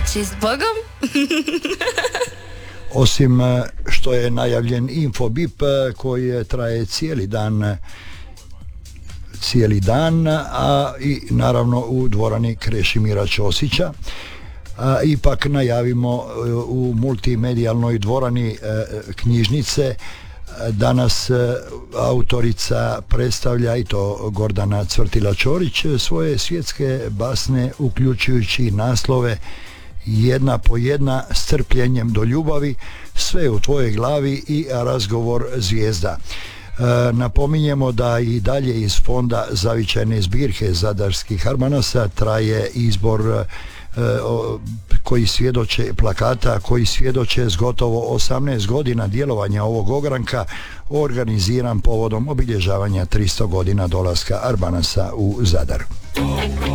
noći, s Bogom. Osim što je najavljen Infobip koji traje cijeli dan, a i naravno u dvorani Krešimira Ćosića. Ipak najavimo u multimedijalnoj dvorani knjižnice. Danas autorica predstavlja, i to Gordana Cvrtila-Ćorić, svoje svjetske basne, uključujući naslove Jedna po jedna, S trpljenjem do ljubavi, Sve u tvojoj glavi i Razgovor zvijezda. Napominjemo da i dalje iz fonda zavičajne zbirke zadarskih harmanasa traje izbor koji svjedoče plakata koji svjedoče s gotovo 18 godina djelovanja ovog ogranka, organiziran povodom obilježavanja 300 godina dolaska Arbanasa u Zadar.